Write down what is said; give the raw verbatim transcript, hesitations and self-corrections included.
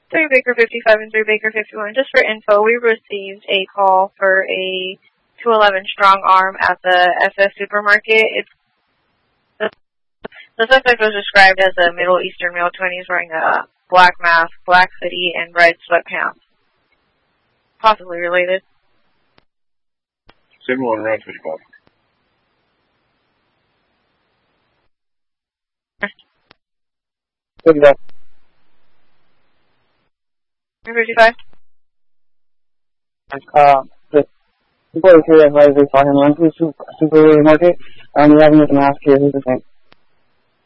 three Baker fifty-five and three Baker fifty-one. Just for info, we received a call for a two eleven strong arm at the S S supermarket. It's the, the suspect was described as a Middle Eastern male twenties wearing a black mask, black hoodie, and red sweatpants. Possibly related. Similar around fifty-five. fifty-five. fifty-five? Uh, the people here advise they saw him run through the supermarket, and he hasn't with a mask here. Who's the same?